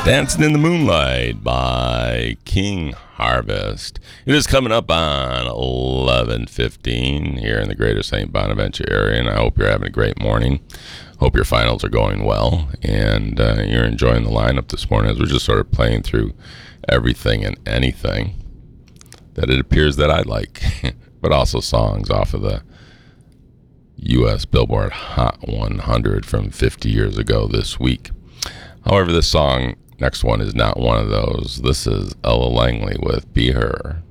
Dancing in the Moonlight by King Harvest. It is coming up on 11:15 here in the greater St. Bonaventure area, and I hope you're having a great morning. Hope your finals are going well, and you're enjoying the lineup this morning as we're just sort of playing through everything and anything that it appears that I like, but also songs off of the U.S. Billboard Hot 100 from 50 years ago this week. However, this song, next one, is not one of those. This is Ella Langley with Be Her.